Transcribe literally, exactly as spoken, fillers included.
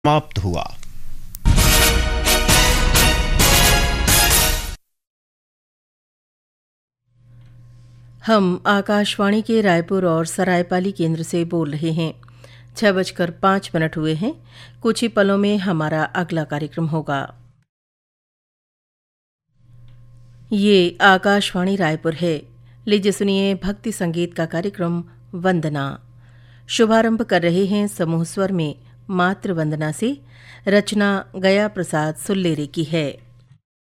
समाप्त हुआ। हम आकाशवाणी के रायपुर और सरायपाली केंद्र से बोल रहे हैं। छह बजकर पाँच मिनट हुए हैं। कुछ ही पलों में हमारा अगला कार्यक्रम होगा। ये आकाशवाणी रायपुर है। लीजिए सुनिए भक्ति संगीत का कार्यक्रम वंदना। शुभारंभ कर रहे हैं समूह स्वर में मातृ वंदना से। रचना गया प्रसाद सुल्लेरे की है।